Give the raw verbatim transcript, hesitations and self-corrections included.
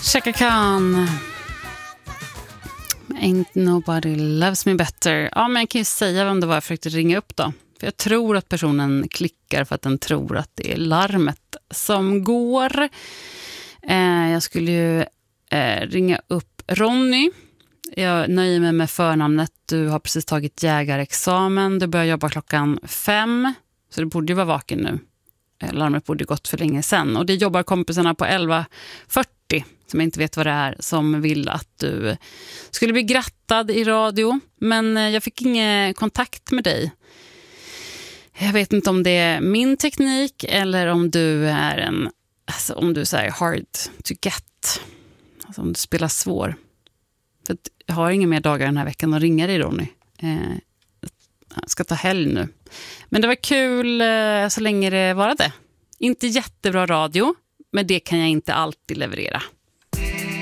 Chaka Khan. Ain't nobody loves me better. Ja, men jag kan ju säga vem det var jag försökte ringa upp då. För jag tror att personen klickar för att den tror att det är larmet som går. Eh, jag skulle ju eh, ringa upp Ronny. Jag nöjer mig med förnamnet. Du har precis tagit jägarexamen. Du börjar jobba klockan fem. Så du borde ju vara vaken nu. Larmet borde gått för länge sedan. Och det jobbar kompisarna på elva fyrtio som jag inte vet vad det är, som vill att du skulle bli grattad i radio. Men jag fick ingen kontakt med dig. Jag vet inte om det är min teknik eller om du är en, alltså om du säger hard to get. Alltså om du spelar svår. För jag har inga mer dagar den här veckan att ringa dig, Ronny. Eh, jag ska ta helg nu. Men det var kul eh, så länge det varade. Inte jättebra radio, men det kan jag inte alltid leverera.